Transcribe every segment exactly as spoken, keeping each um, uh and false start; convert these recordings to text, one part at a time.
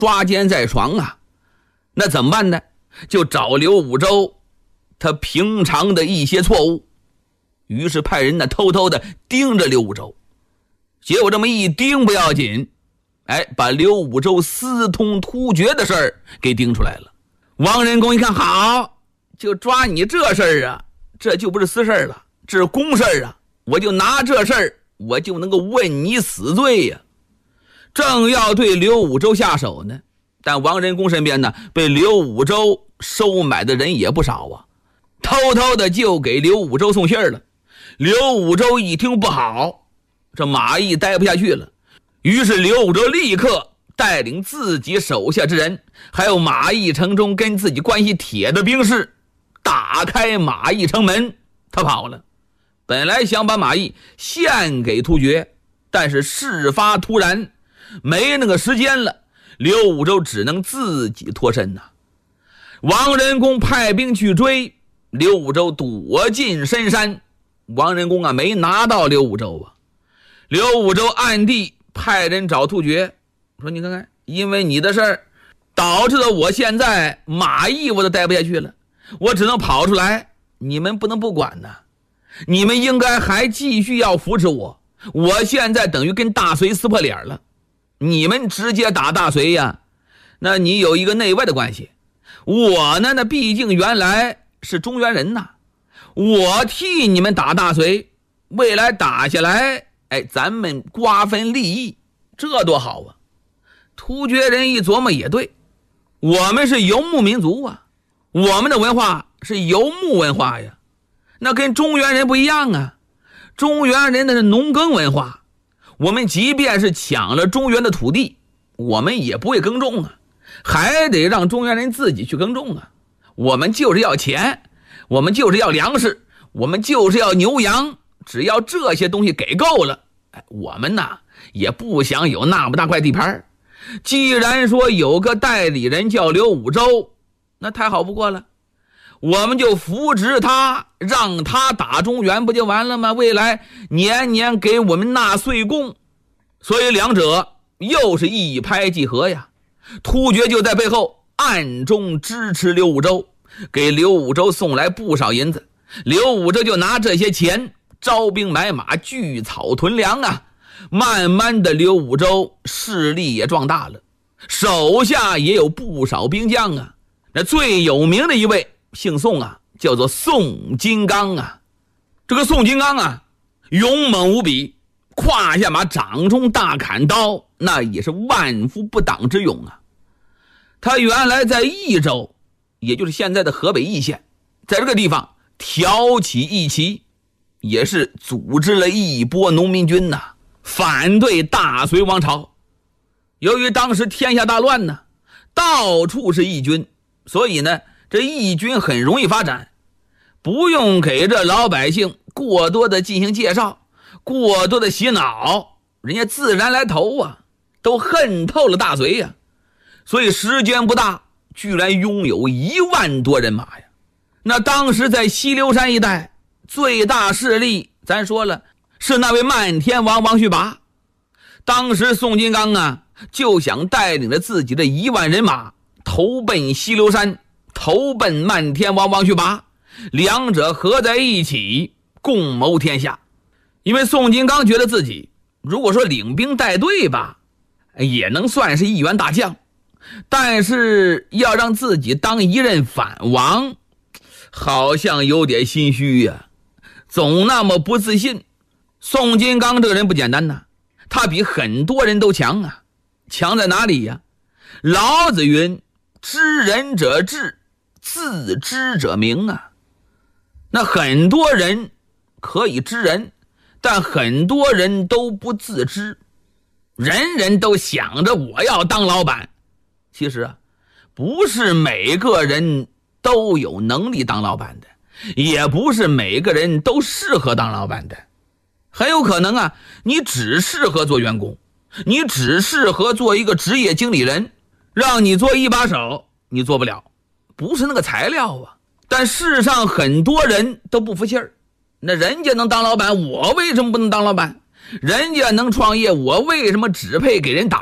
抓奸在床啊。那怎么办呢？就找刘武周他平常的一些错误。于是派人呢偷偷的盯着刘武周。结果这么一盯不要紧，哎，把刘武周私通突厥的事儿给盯出来了。王仁公一看，好，就抓你这事儿啊，这就不是私事儿了，这是公事儿啊，我就拿这事儿，我就能够问你死罪呀。正要对刘武周下手呢，但王仁公身边呢，被刘武周收买的人也不少啊，偷偷的就给刘武周送信儿了。刘武周一听不好，这马邑待不下去了，于是刘武周立刻带领自己手下之人，还有马邑城中跟自己关系铁的兵士，打开马邑城门，他跑了。本来想把马邑献给突厥，但是事发突然，没那个时间了，刘武周只能自己脱身呐。王仁公派兵去追，刘武周躲进深山。王仁公啊，没拿到刘武周啊。刘武周暗地派人找突厥，说你看看，因为你的事儿，导致了我现在马邑我都待不下去了，我只能跑出来，你们不能不管呢，你们应该还继续要扶持我，我现在等于跟大隋撕破脸了，你们直接打大隋呀，那你有一个内外的关系，我呢，那毕竟原来是中原人呐，我替你们打大隋，未来打下来，哎，咱们瓜分利益，这多好啊。突厥人一琢磨也对，我们是游牧民族啊，我们的文化是游牧文化呀，那跟中原人不一样啊，中原人那是农耕文化，我们即便是抢了中原的土地，我们也不会耕种啊，还得让中原人自己去耕种啊，我们就是要钱，我们就是要粮食，我们就是要牛羊，只要这些东西给够了，哎，我们呢也不想有那么大块地盘。既然说有个代理人叫刘武周，那太好不过了，我们就扶植他，让他打中原不就完了吗？未来年年给我们纳岁贡，所以两者又是一拍即合呀。突厥就在背后暗中支持刘武周，给刘武周送来不少银子，刘武周就拿这些钱招兵买马，聚草屯粮啊。慢慢的，刘武周势力也壮大了，手下也有不少兵将啊。那最有名的一位姓宋啊，叫做宋金刚啊。这个宋金刚啊，勇猛无比，胯下马，掌中大砍刀，那也是万夫不挡之勇啊。他原来在益州，也就是现在的河北易县，在这个地方挑起义旗，也是组织了一波农民军呐、啊，反对大隋王朝。由于当时天下大乱呢，到处是义军，所以呢，这义军很容易发展，不用给这老百姓过多的进行介绍，过多的洗脑，人家自然来投啊，都恨透了大隋呀。所以时间不大，居然拥有一万多人马呀。那当时在西流山一带最大势力，咱说了是那位漫天王王旭拔。当时宋金刚啊，就想带领着自己的一万人马投奔西流山，投奔漫天王王旭拔，两者合在一起共谋天下。因为宋金刚觉得自己如果说领兵带队吧，也能算是一员大将，但是要让自己当一任反王，好像有点心虚呀、啊，总那么不自信。宋金刚这个人不简单呐，他比很多人都强啊。强在哪里呀？老子云：知人者智，自知者明啊。那很多人可以知人，但很多人都不自知，人人都想着我要当老板。其实啊，不是每个人都有能力当老板的，也不是每个人都适合当老板的。很有可能啊，你只适合做员工，你只适合做一个职业经理人，让你做一把手，你做不了，不是那个材料啊。但世上很多人都不服气儿，那人家能当老板，我为什么不能当老板？人家能创业，我为什么只配给人打工？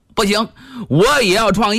不行，我也要创业。